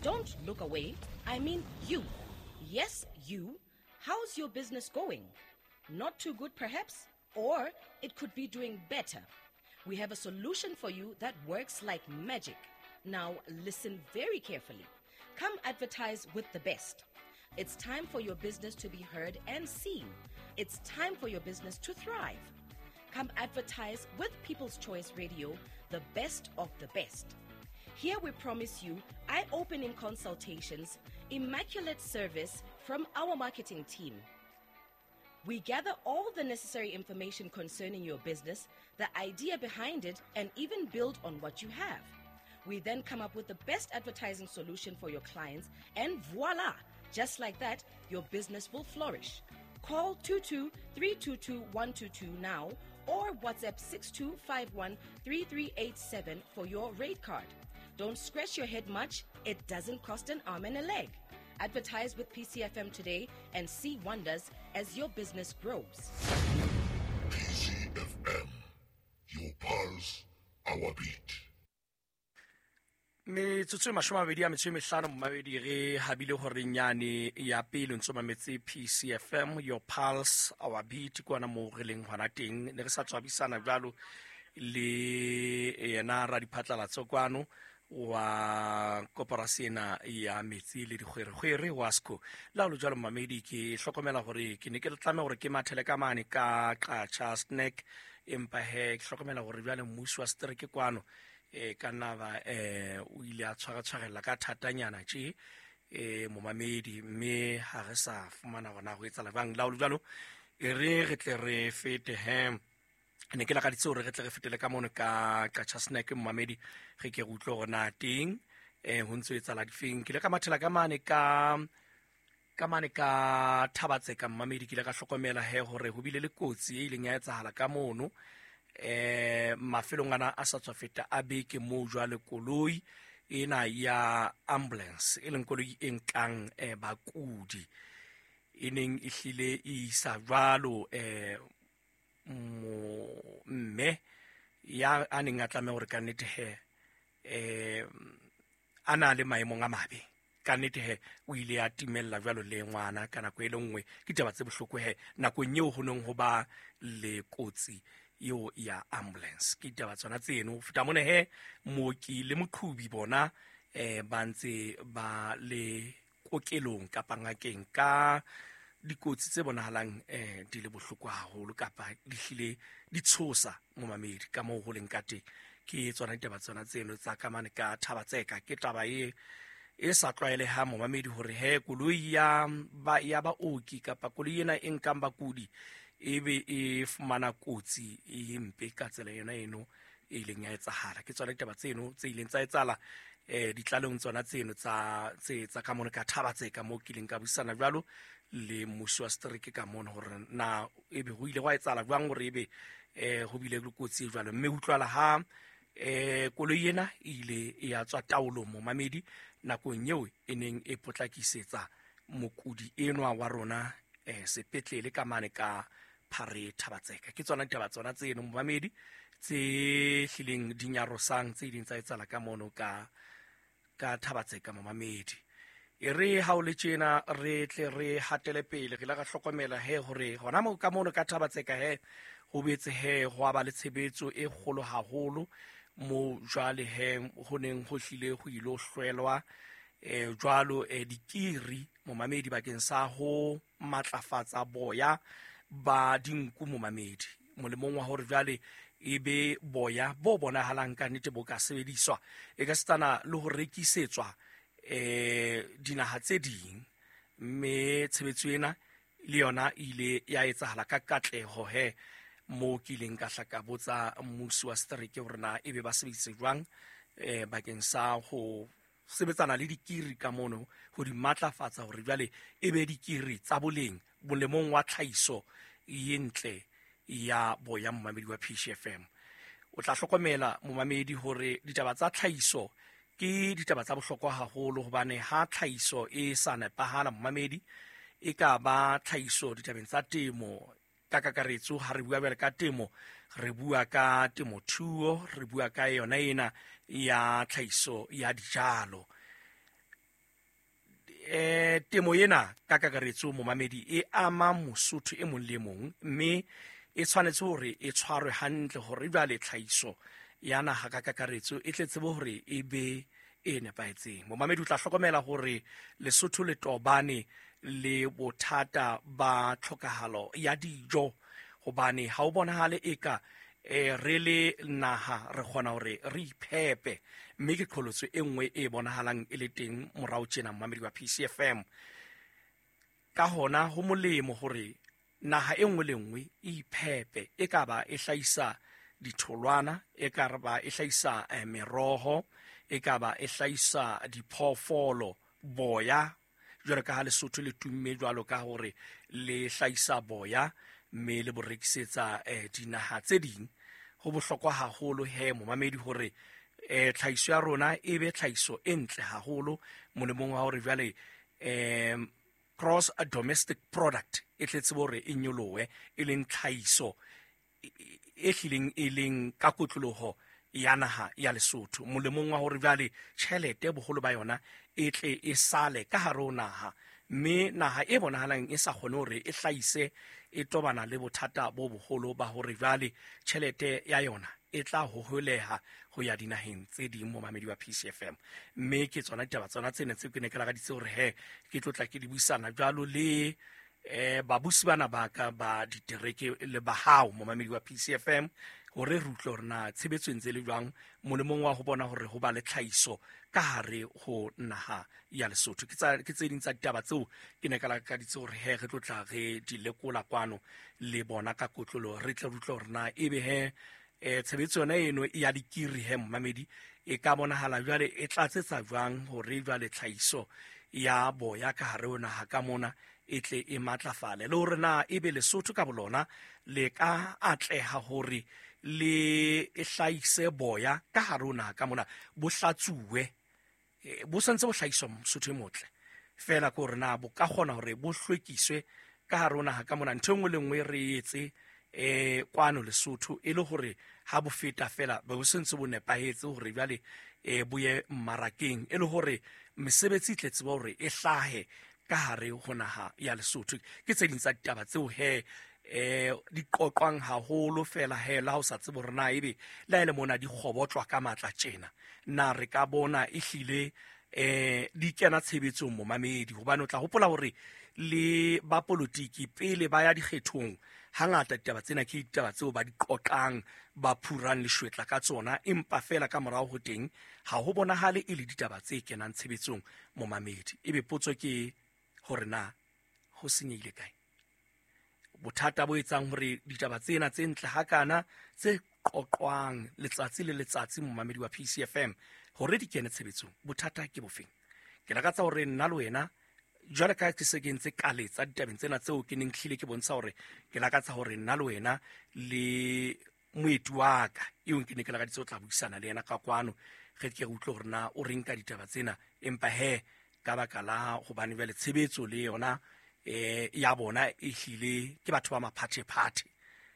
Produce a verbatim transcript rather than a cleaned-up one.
Don't look away. I mean you. Yes, you. How's your business going? Not too good, perhaps? Or it could be doing better. We have a solution for you that works like magic. Now, listen very carefully. Come advertise with the best. It's time for your business to be heard and seen. It's time for your business to thrive. Come advertise with People's Choice Radio, the best of the best. Here we promise you eye-opening consultations, immaculate service from our marketing team. We gather all the necessary information concerning your business, the idea behind it, and even build on what you have. We then come up with the best advertising solution for your clients, and voila! Just like that, your business will flourish. Call two two three two two one two two now or WhatsApp six two five one three three eight seven for your rate card. Don't scratch your head much. It doesn't cost an arm and a leg. Advertise with P C F M today and see wonders as your business grows. P C F M, your pulse, our beat. metsotso e mashome a mabedi a metso e mehlano mo mabedi re habile gore nyane ya pele ntso mametse P C F M, your pulse our beat kwana mo re leng hwana teng. Ne re sa tswabisana jalo le yena ra diphatlalatso kwano wa koporasena ya metsi le dikgwerekgwere wasco la lo jalo mamedi ke hlokomela gore ke ne ke tlame gore ke mathele ka mane ka qacha snack empa he ke hlokomela gore jale mmuso wa strike kwano e kana ba eh o ile a tshwara tshwarela ka thatanyana tje e mo mamedi mme ha re sa fumana gona go etsa lebang la jalo e re re tle re fete he ne ke la ka ditso re tle re fetele ka mone ka qacha snack mo mamedi ge ke go tlo gona ting eh ho ntse etsa la difeng ke le ka mathela ka mane ka ka mane ka thabatse ka mamedi ke le ka hlokomela he hore ho bile le kotsi e ileng ya etsahala ka mono eh mafelong ana a sa tswa feta a beke mo jwa le koloi ena ya ambulance e leng koloi e nkang eh bakudi eneng e hlile e sa jwalo eh mo mme ya aneng a tlame gore ka nnete he eh ana le maemong a mabe ka nnete he o ile a timella jwalo le ngwana kana go ile nngwe ke taba tse bohloko he nako nyeo ho neng ho ba le kotsi yo ya ambulance ke taba tsona tseno feta mone he mooki le moqhubi bona eh ba ntse ba le kokelong ka pangakeng ka dikotsi tse bonahalang eh di le bohloko haholo kapa di hlile di tshosa mo mamedi ka mo ho leng ka teng ke tsona taba tsona tseno tsa ka mane ka thabatseka ke taba e e sa tlwaele ha mo mamedi hore he koloi ya ba ya ba oki kapa koloi ena eng ka bakudi ebe e fumana kotsi e mpe ka tsela yona eno e ileng ya etsahala ke tsona taba tseno tse ileng tsa etsala eh ditlalong tsona tseno tsa tse tsa ka mona ka thabatseka mo kileng ka busana jwalo le mmuso wa strike ka mona hore na ebe ho ile wa etsala jwang gore ebe eh ho bile le kotsi jwalo mme utlwala ha eh koloi ena ile ya tswa taolo mo mamedi nako nyeo eneng e potlakisetsa mokudi enwa wa rona eh sepetlele ka mane ka phare thabatseka ke tsona taba tsona tseno mo mamedi tse hlileng dinyarosang tse ding tsa etsala ka mono ka ka thabatseka mo mamedi e re ha o le tjena re tle re hatele pele re la ga hlokomela he hore hona mo ka mono ka thabatseka he ho betse he ho aba le tshebetso e kgolo haholo mo jwale he ho neng ho hlile ho ilo hlwelwa eh jwalo e dikiri mo mamedi bakeng sa ho matlafatsa boya ba dinku mo mamedi molemong wa hore jwale ebe boya bo bonahalang ka nnete bo ka sebediswa e ka stana le ho rekisetswa eh dinaha tse ding mme tshebetso ena le yona ile ya etsahala ka katleho he mo kileng ka hlaka botsa mmuso wa strike hore na ebe ba sebedise jwang eh bakeng sa ho sebetsana le dikiri ka mono ho di matlafatsa hore jwale ebe dikiri tsa boleng bolemong wa tlhaiso yentle ya boya mmamedi wa P C F M. O tla hlokomela momamedi hore ditaba tsa tlhaiso ke ditaba tsa bohlokwa haholo hobane ha tlhaiso e sa nepahala mmamedi e ka ba tlhaiso ditabeng tsa temo ka kakaretso ha re bua bele ka temo re bua ka temothuo re bua ka yona ena ya tlhaiso ya dijalo eh temo ena ka kakaretso momamedi e ama mosotho e mong le mong, mme e tshwanetse hore e tshwarwe hantle hore jwale tlhahiso ya naha ka kakaretso e tletse hore e be e nepaetseng. Momamedi o tla hlokomela hore Lesotho le tobane le bothata ba tlhokahalo ya dijo, hobane ha o bonahale eka e re le naha re kgona hore re iphepe, mme ke qholotso e nngwe e bonahalang e le teng morao tjena mmamedi wa P C F M. Ka hona ho molemo hore naha e nngwe le nngwe e iphepe, e ka ba e hlahisa ditholwana, e ka ba e hlahisa eh, meroho, e ka ba e hlahisa diphoofolo, boya, jwalo ka ha Lesotho le tumme jwalo ka hore le hlahisa boya mme le borekisetsa eh, dinaha tse ding. Ho bohlokwa haholo he momamedi hore eh, tlhahiso ya rona e be tlhahiso e ntle haholo, molemong wa hore jwale eh, cross domestic product e tletse hore e nyolohe, e leng tlhahiso e hlileng e leng ka kotloloho ya naha ya Lesotho, molemong wa hore jwale tjhelete boholo ba yona e tle e sale ka hare ho naha, mme naha e bonahalang e sa kgone hore e hlahise e tobana le bothata bo boholo ba hore jwale tjhelete ya yona e tla hoholeha ho ya dinaheng tse ding momamedi wa P C F M. Mme ke tsona ditaba tsona tsene tse ke ne ke lagaditse hore he ke tlotla ke di buisana jwalo le eh babusi bana ba ka ba ditereke le ba hao momamedi wa P C F M, hore re utlwe hore na tshebetso ntse le jwang molemong wa ho bona hore ho ba le tlhahiso ka hare ho naha ya Lesotho. Ke tsa ke tse ding tsa ditaba tseo ke ne ka lakaditse hore he re tlotla re di lekola kwano le bona ka kotlolo, re tle re utlwe hore na ebe he eh tshebetso yona eno ya dikiri he mmamedi e ka bonahala jwale e tlatsetsa jwang hore jwale tlhahiso ya boya ka hare ho naha ka mona e tle e matlafale, le hore na ebe Lesotho ka bolona le ka atleha hore le e hlahise boya ka hare ho naha ka mona bo hlatsuwe, bo santse bo hlahiswa Mosotho e motle fela ko re na bo ka kgona hore bo hlwekiswe ka hare ho naha ka mona. Ntho engwe le ngwe re etse eh kwano Lesotho e le hore ha bo feta fela ba bo sentse bo nepahetse hore jwale e boye mmarakeng, e le hore mesebetsi tletse ba hore e hlahe ka hare ho naha ya Lesotho. Ke tse ding tsa ditaba tseo he eh di qoqwang haholo fela he la ho sa tsebo rena ebe la ele mona di khobotlwa ka matla tjena na re ka bona e hlile eh di kena tshebetsong momamedi, hobane o tla hopola hore le ba politiki pele ba ya dikgethong hangata ditaba tsena ke ditaba tseo ba di qoqang ba phurang leshwetla ka tsona, empa fela ka morao ho teng ha ho bonahale e le ditaba tse kenang tshebetsong momamedi. Ebe potso ke hore na ho senyehile kae? Bothata bo etsang hore ditaba tsena tse ntle hakana tse qoqwang letsatsi le letsatsi momamedi wa P C F M hore di kene tshebetsong, bothata ke bofeng? Ke lakatsa hore nna le wena jwale ka ke se ke ntse kaletsa ditabeng tsena tseo ke neng hlile ke bontsha hore ke lakatsa hore nna le wena le moeti wa ka eo ke ne ke lakaditse o tla buisana le yena ka kwano ge ke re utlwe hore na o reng ka ditaba tsena, empa he ka baka la hobane jwale tshebetso le yona eh ya bona e hlile ke batho ba maphathe-phathe